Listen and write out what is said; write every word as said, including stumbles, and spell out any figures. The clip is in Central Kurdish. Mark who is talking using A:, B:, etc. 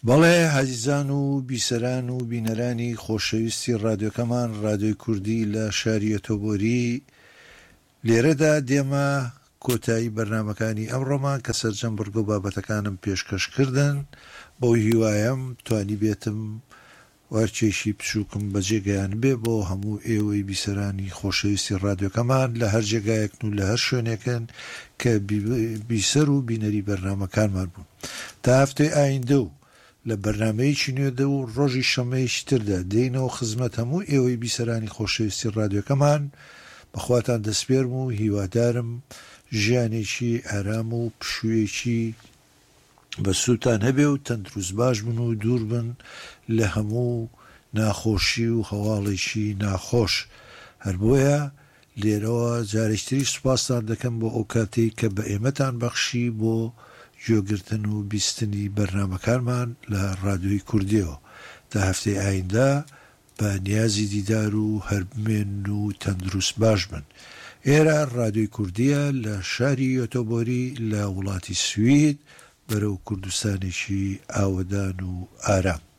A: بەڵێ عەزیزان و بیسەران و بینەرانی خۆشەویستی ڕادیۆکەمان ڕادیۆی کوردی لە شاری ئۆتۆبۆری، لێرەدا دێمە کۆتایی بەرنامەکانی ئەمڕۆمان کە سەرجەم بڕگە و بابەتەکانم پێشکەشکردن. بۆ هیوایم توانی بێتم وارچێشی بچووکم بەجێگەیان بێ بۆ هەموو ئێوەی بیسەرانی خۆشەویستی ڕادیۆکەمان لە هەر جێگایەکن و لە هەر شوێنێکن کە بیسەر و بینەری بەرنامەکانمان بوون. تا هەفتەی ئایندە و لە بەرنامەیەکی نوێدە و ڕۆژی شەمەیەکی تردا دێینەوە خزمەت هەموو ئێوەی بیسەرانی خۆشەویستی ڕادیۆکەمان. بەخواتان دەسپێرم و هیوادارم ژیانێکی ئارام و پشوویەکی بەسووتان هەبێ و تەندروست باش بن و دوور بن لە هەموو ناخۆشی و هەواڵێکی ناخۆش. هەر بۆیە لێرەوە جارێکتری سوپاسان دەکەم بۆ ئەو کاتەی کە بە ئێمەتان بەخشی بۆ گوێگرتن و بیستنی بەرنامەکانمان لە ڕادیۆی کوردیەوە. تا هەفتەی ئایندە بە نیازی دیدار و هەربمێن و تەندروست باش بن. ئێرە ڕادیۆی کوردیە لە شاری ئۆتۆبۆری لە وڵاتی سوید بەرەو کوردستانێکی ئاودان و ئارام.